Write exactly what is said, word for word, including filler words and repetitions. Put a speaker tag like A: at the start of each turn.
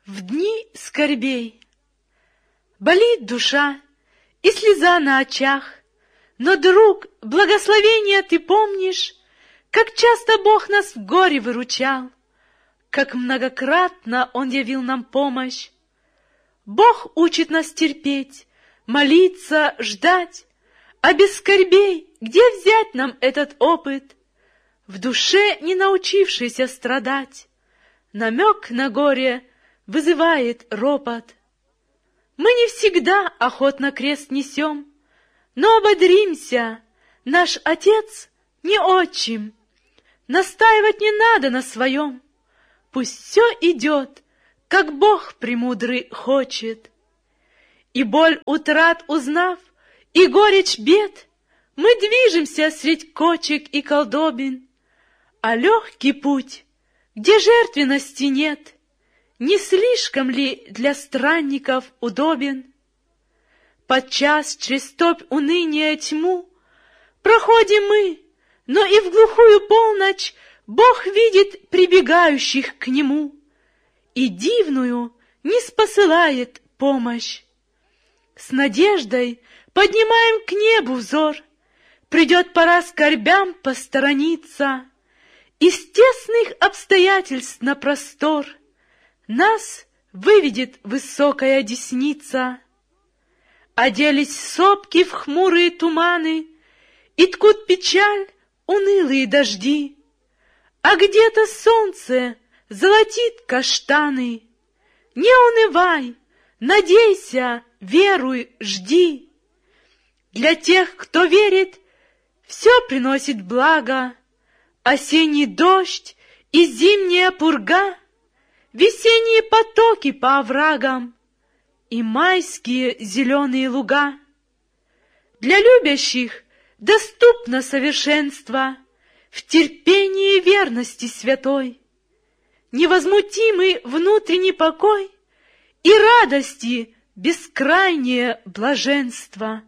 A: В дни скорбей болит душа и слеза на очах, но, друг, благословения ты помнишь, как часто Бог нас в горе выручал, как многократно Он явил нам помощь. Бог учит нас терпеть, молиться, ждать, а без скорбей где взять нам этот опыт, в душе не научившейся страдать? Намек на горе вызывает ропот. Мы не всегда охотно крест несем, но ободримся, наш Отец не отчим. Настаивать не надо на своем, пусть все идет, как Бог премудрый хочет. И боль утрат узнав, и горечь бед, мы движемся средь кочек и колдобин, а легкий путь, где жертвенности нет, не слишком ли для странников удобен? Подчас через топь уныния тьму проходим мы, но и в глухую полночь Бог видит прибегающих к Нему и дивную низ посылает помощь. С надеждой поднимаем к небу взор, придет пора скорбям посторониться, из тесных обстоятельств на простор нас выведет высокая десница. Оделись сопки в хмурые туманы и ткут печаль унылые дожди, а где-то солнце золотит каштаны. Не унывай, надейся, веруй, жди. Для тех, кто верит, все приносит благо: осенний дождь и зимняя пурга, весенние потоки по оврагам и майские зеленые луга. Для любящих доступно совершенство в терпении и верности святой, невозмутимый внутренний покой и радости бескрайнее блаженство.